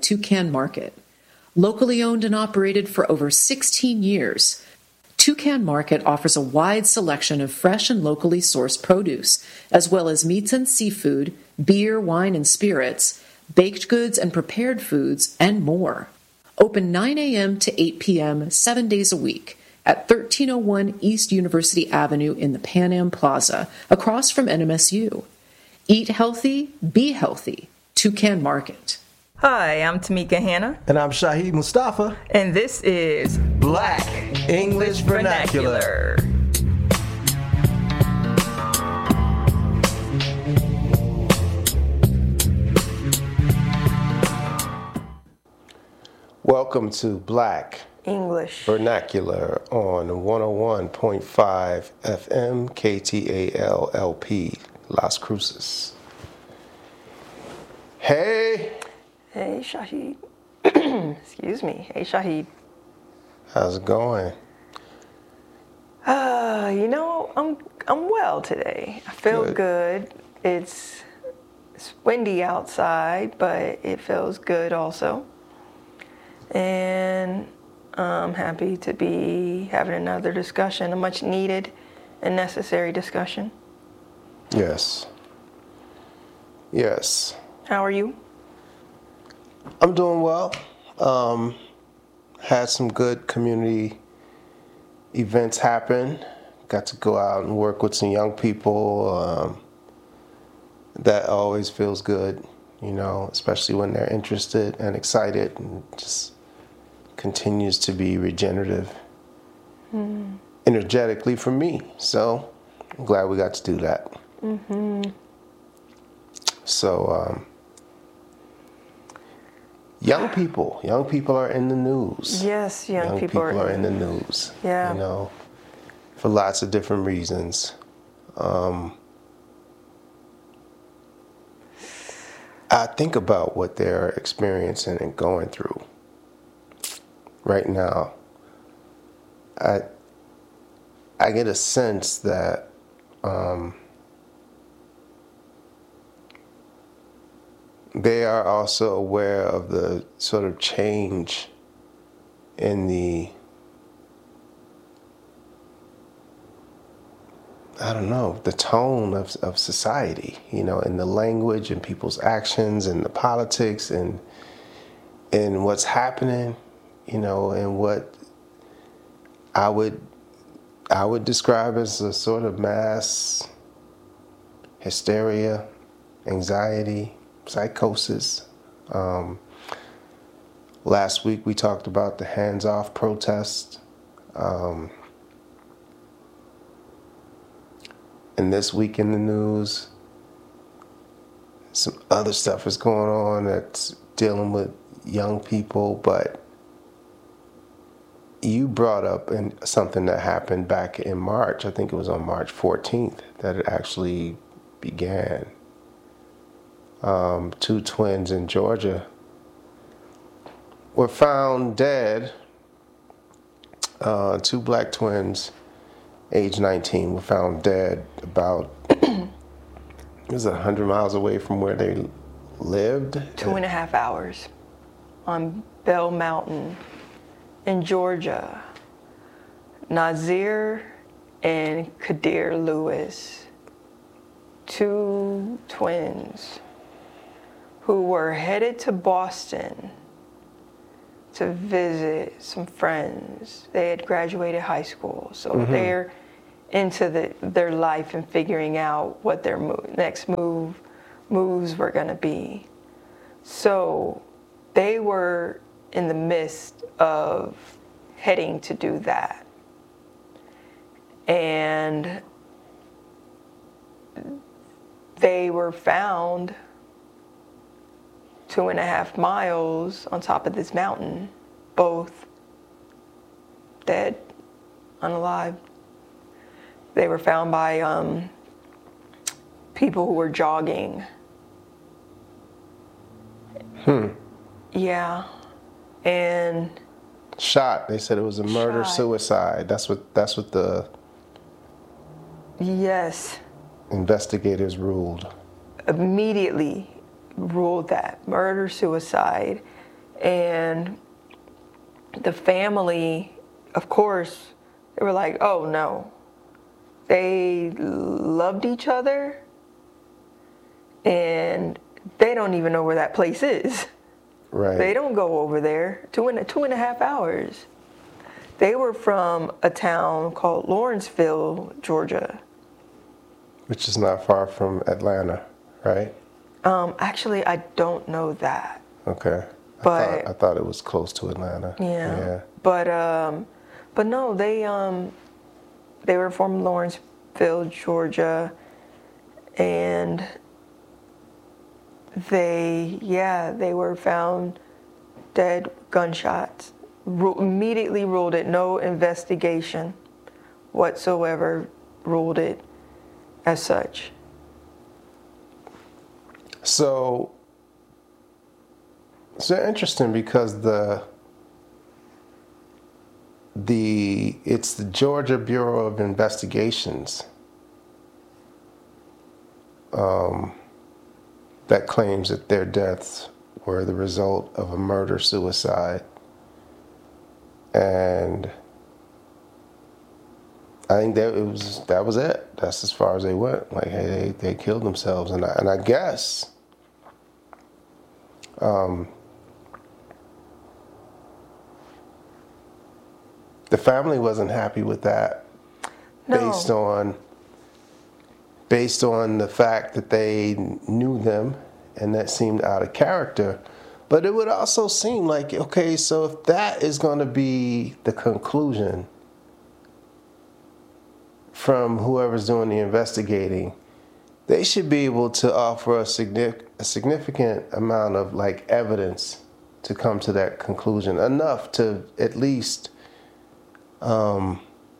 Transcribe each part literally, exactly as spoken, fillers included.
Toucan Market. Locally owned and operated for over sixteen years, Toucan Market offers a wide selection of fresh and locally sourced produce, as well as meats and seafood, beer, wine, and spirits, baked goods and prepared foods, and more. Open nine a.m. to eight p.m. seven days a week at thirteen oh one East University Avenue in the Pan Am Plaza, across from N M S U. Eat healthy, be healthy. Toucan Market. Hi, I'm Tamika Hanna. And I'm Shahid Mustafa. And this is Black English Vernacular. Welcome to Black English Vernacular on one oh one point five F M K T A L L P, Las Cruces. Hey! Hey, Shahid. Excuse me. Hey, Shahid. How's it going? Uh, you know, I'm I'm well today. I feel good. good. It's it's windy outside, but it feels good also. And I'm happy to be having another discussion, a much needed and necessary discussion. Yes. Yes. How are you? I'm doing well. Um, had some good community events happen. Got to go out and work with some young people. Um, that always feels good, you know, especially when they're interested and excited, and just continues to be regenerative mm. energetically for me. So I'm glad we got to do that. Mm-hmm. So, um, Young people, young people are in the news. Yes, young, young people, people are, are in the news. Yeah, you know, for lots of different reasons. Um, I think about what they're experiencing and going through right now. I I get a sense that um, they are also aware of the sort of change in the, I don't know, the tone of, of society, you know, in the language and people's actions and the politics and and what's happening, you know, and what I would I would describe as a sort of mass hysteria, anxiety, psychosis. Um, last week we talked about the hands-off protest. Um, and this week in the news, some other stuff is going on that's dealing with young people. But you brought up in something that happened back in March. I think it was on March fourteenth that it actually began. Um, two twins in Georgia were found dead. Uh, two black twins, age nineteen, were found dead about, it was one hundred miles away from where they lived. Two and a half hours on Bell Mountain in Georgia. Nazir and Kadir Lewis, two twins who were headed to Boston to visit some friends. They had graduated high school, so mm-hmm. they're into the, their life and figuring out what their move, next move moves were going to be. So they were in the midst of heading to do that. And they were found two and a half miles on top of this mountain, both dead, unalive. They were found by um, people who were jogging. Hmm. Yeah. And shot. They said it was a murder shot. suicide. That's what that's what the yes investigators ruled. Immediately ruled that murder suicide, And the family, of course, they were like, oh no. They loved each other, and they don't even know where that place is. Right. They don't go over there. Two and, two and a half hours. They were from a town called Lawrenceville, Georgia. Which is not far from Atlanta, right? Um, actually, I don't know that. Okay. But I thought, I thought it was close to Atlanta. Yeah. Yeah. But um, but no, they um, they were from Lawrenceville, Georgia, and they yeah they were found dead, gunshots. Ru- immediately ruled it no investigation whatsoever. Ruled it as such. So, it's interesting because the the it's the Georgia Bureau of Investigations um, that claims that their deaths were the result of a murder suicide, and I think that it was that was it. That's as far as they went. Like, hey, they, they killed themselves, and I, and I guess, um, the family wasn't happy with that, No. based on based on the fact that they knew them, and that seemed out of character. But it would also seem like, okay, so if that is going to be the conclusion from whoever's doing the investigating, they should be able to offer a, significant, a significant amount of like evidence to come to that conclusion, enough to at least um,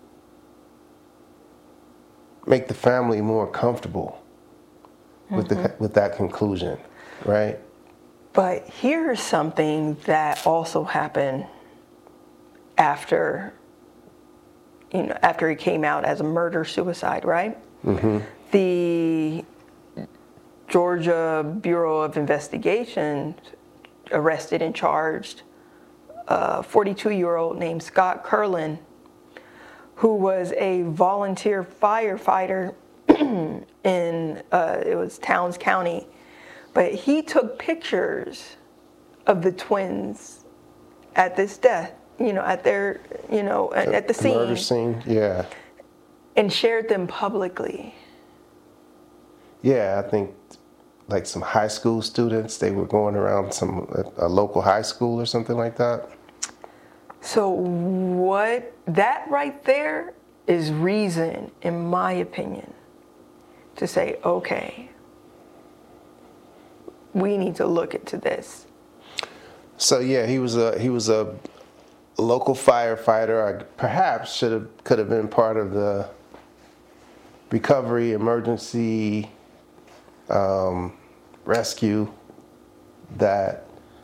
make the family more comfortable with mm-hmm. the with that conclusion, right? But here's something that also happened after, you know, after it came out as a murder suicide, right? Mm-hmm. The Georgia Bureau of Investigation arrested and charged a forty-two-year-old named Scott Curlin, who was a volunteer firefighter in uh, it was Towns County, but he took pictures of the twins at this death. You know, at their, you know, at, at the scene. Murder scene, yeah. And shared them publicly. Yeah, I think like some high school students, they were going around some a, a local high school or something like that. So what, that right there is reason, in my opinion, to say, okay, we need to look into this. So yeah, he was a he was a local firefighter. I perhaps should have could have been part of the recovery emergency um, rescue that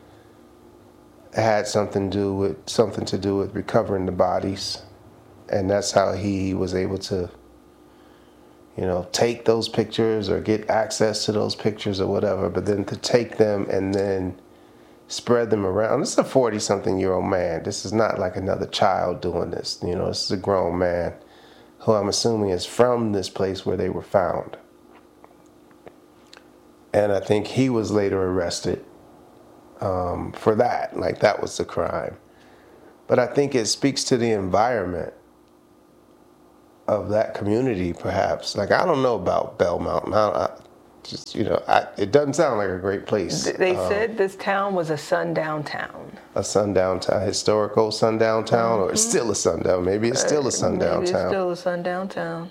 had something to do with something to do with recovering the bodies, and that's how he was able to, you know, take those pictures or get access to those pictures or whatever. But then to take them and then spread them around. This is a forty-something-year-old man. This is not like another child doing this. You know, this is a grown man who I'm assuming is from this place where they were found. And I think he was later arrested um, for that. Like, that was the crime. But I think it speaks to the environment of that community, perhaps. Like, I don't know about Bell Mountain. I, I just, you know, I, it doesn't sound like a great place. They um, said this town was a sundown town. A sundown town, historical sundown town, mm-hmm. or it's still a sundown. Maybe it's still a sundown Maybe town. It's still a sundown town.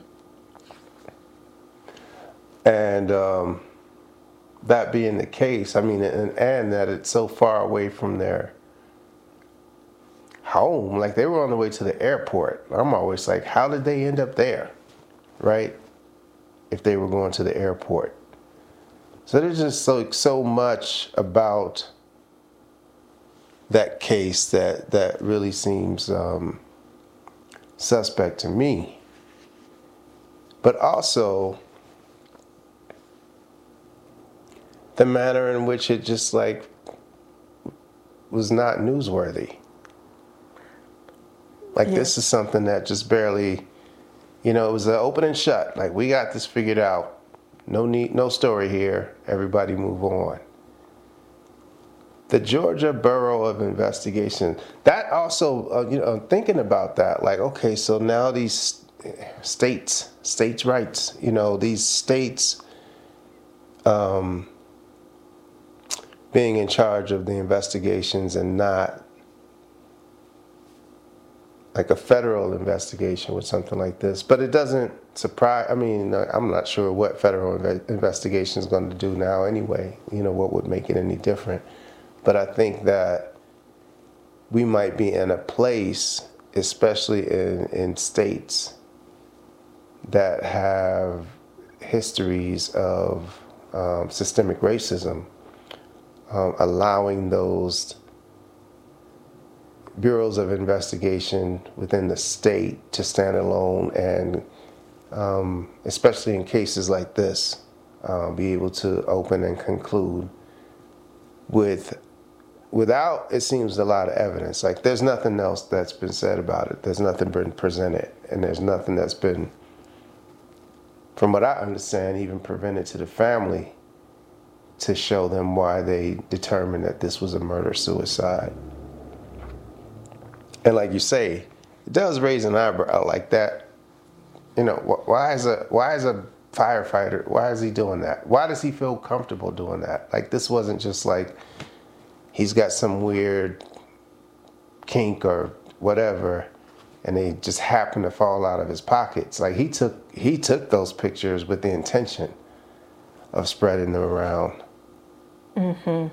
And um, that being the case, I mean, and, and that it's so far away from their home. Like, they were on the way to the airport. I'm always like, how did they end up there, right? If they were going to the airport. So there's just so so much about that case that that really seems um, suspect to me. But also the manner in which it just like was not newsworthy. Like, Yeah. this is something that just barely, you know, it was an open and shut. Like, we got this figured out. No need, no story here. Everybody move on. The Georgia Bureau of Investigation. That also, uh, you know, thinking about that, like, okay, so now these states, states' rights, you know, these states um, being in charge of the investigations and not like a federal investigation with something like this. But it doesn't surprise, I mean, I'm not sure what federal inve- investigation is going to do now anyway, you know, what would make it any different. But I think that we might be in a place, especially in, in states that have histories of um, systemic racism, um, allowing those bureaus of investigation within the state to stand alone and, um, especially in cases like this, uh, be able to open and conclude with, without, it seems, a lot of evidence. Like, there's nothing else that's been said about it. There's nothing been presented, and there's nothing that's been, from what I understand, even presented to the family to show them why they determined that this was a murder-suicide. And like you say, it does raise an eyebrow like that. You know, wh- why is a why is a firefighter, why is he doing that? Why does he feel comfortable doing that? Like, this wasn't just like he's got some weird kink or whatever, and they just happen to fall out of his pockets. Like, he took he took those pictures with the intention of spreading them around. Mm-hmm.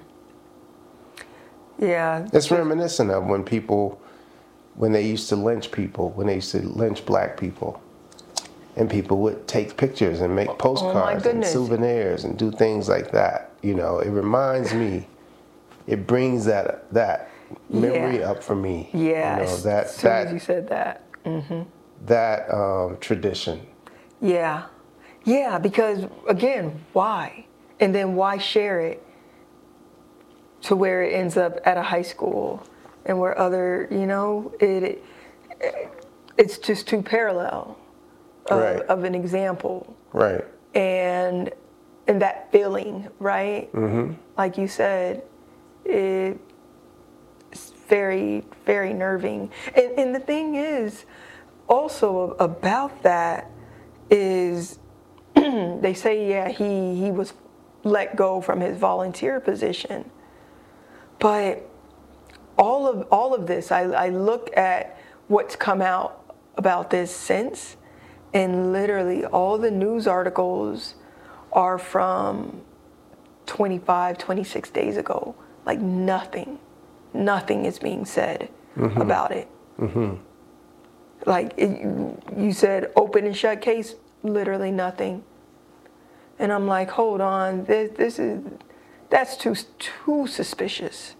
Yeah. It's reminiscent of when people, when they used to lynch people, when they used to lynch black people, and people would take pictures and make postcards and souvenirs and do things like that. You know, it reminds me, it brings that that memory Yeah. up for me. Yeah, you know, as that soon that as you said that. Mm-hmm. that um, tradition. Yeah. Yeah, because, again, why? And then why share it to where it ends up at a high school and where other, you know, it, it it's just too parallel of, Right. of an example. Right. And and that feeling, right? Mm-hmm. Like you said, it, it's very, very nerving. And, and the thing is, also about that is, they say, yeah, he, he was let go from his volunteer position. But all of all of this, I, I look at what's come out about this since, and literally all the news articles are from twenty-five, twenty-six days ago. Like, nothing, nothing is being said mm-hmm. about it. Mm-hmm. Like, it, you said open and shut case, literally nothing. And I'm like, hold on, this, this is, that's too too suspicious.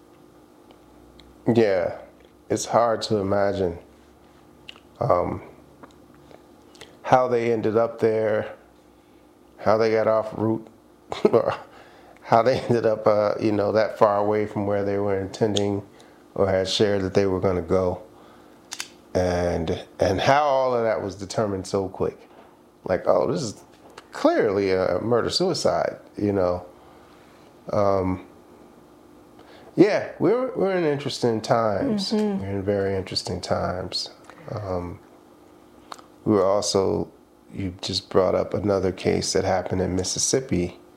Yeah, it's hard to imagine um, how they ended up there, how they got off route, or how they ended up, uh, you know, that far away from where they were intending or had shared that they were going to go, and and how all of that was determined so quick. Like, oh, this is clearly a murder-suicide, you know. Um, yeah, we're we're in interesting times. Mm-hmm. We're in very interesting times. Um, we were also, you just brought up another case that happened in Mississippi